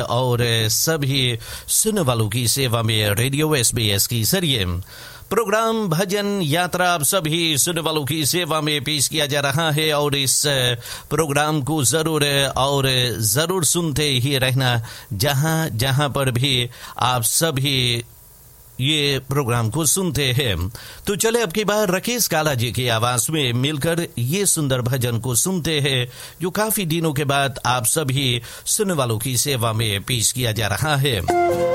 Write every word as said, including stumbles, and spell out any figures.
और सभी सुनने वालों की सेवा में रेडियो एसबीएस की जरिए प्रोग्राम भजन यात्रा आप सभी सुनने वालों की सेवा में पेश किया जा रहा है और इस प्रोग्राम को जरूर और जरूर सुनते ही रहना जहां जहां पर भी आप सभी ये प्रोग्राम को सुनते हैं। तो चले अब की बार राकेश काला जी की आवाज में मिलकर ये सुंदर भजन को सुनते हैं जो काफी दिनों के बाद आप सभी सुनने वालों की सेवा में पेश किया जा रहा है।